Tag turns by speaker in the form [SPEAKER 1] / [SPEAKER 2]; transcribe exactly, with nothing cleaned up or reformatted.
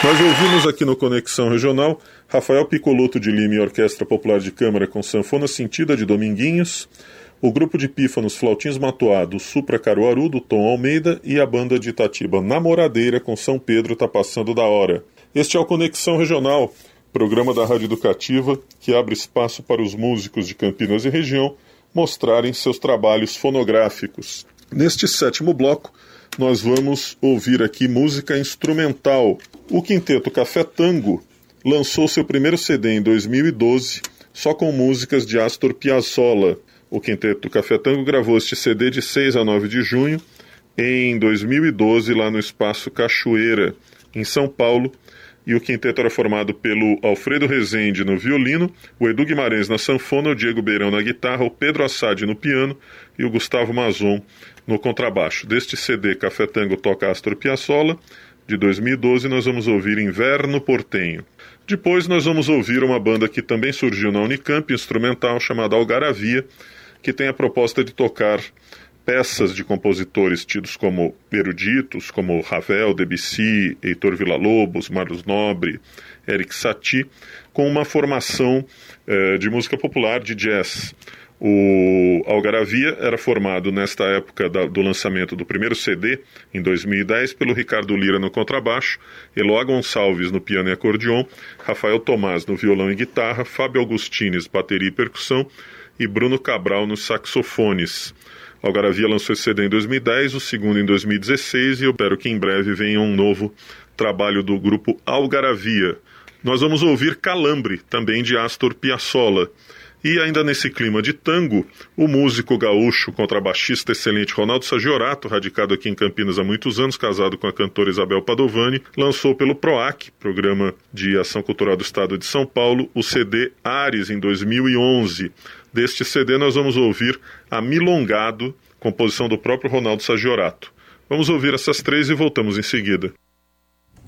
[SPEAKER 1] Nós ouvimos aqui no Conexão Regional Rafael Piccolotto de Lima e Orquestra Popular de Câmara com Sanfona Sentida de Dominguinhos, o grupo de pífanos Flautins Matoado, Supra Caruaru, do Tom Almeida, e a banda de Itatiba Namoradeira com São Pedro Tá Passando da Hora. Este é o Conexão Regional, programa da Rádio Educativa que abre espaço para os músicos de Campinas e região mostrarem seus trabalhos fonográficos. Neste sétimo bloco, nós vamos ouvir aqui música instrumental. O Quinteto Café Tango lançou seu primeiro C D em dois mil e doze, só com músicas de Astor Piazzolla. O Quinteto Café Tango gravou este C D de seis a nove de junho, em dois mil e doze, lá no Espaço Cachoeira, em São Paulo, e o quinteto era formado pelo Alfredo Rezende no violino, o Edu Guimarães na sanfona, o Diego Beirão na guitarra, o Pedro Assad no piano e o Gustavo Mazon no contrabaixo. Deste C D, Café Tango toca Astor Piazzolla, de dois mil e doze, nós vamos ouvir Inverno Portenho. Depois nós vamos ouvir uma banda que também surgiu na Unicamp, instrumental, chamada Algaravia, que tem a proposta de tocar peças de compositores tidos como eruditos, como Ravel, Debussy, Heitor Villa-Lobos, Marlos Nobre, Eric Satie, com uma formação eh, de música popular, de jazz. O Algaravia era formado nesta época da, do lançamento do primeiro C D, em dois mil e dez, pelo Ricardo Lira no contrabaixo, Eloá Gonçalves no piano e acordeon, Rafael Tomás no violão e guitarra, Fábio Augustines, bateria e percussão, e Bruno Cabral nos saxofones. Algaravia lançou esse C D em dois mil e dez, o segundo em dois mil e dezesseis, e eu espero que em breve venha um novo trabalho do grupo Algaravia. Nós vamos ouvir Calambre, também de Astor Piazzolla. E ainda nesse clima de tango, o músico gaúcho, contrabaixista excelente Ronaldo Sagiorato, radicado aqui em Campinas há muitos anos, casado com a cantora Isabel Padovani, lançou pelo PROAC, Programa de Ação Cultural do Estado de São Paulo, o C D Ares, em dois mil e onze. Deste C D nós vamos ouvir Amilongado, composição do próprio Ronaldo Sagiorato. Vamos ouvir essas três e voltamos em seguida.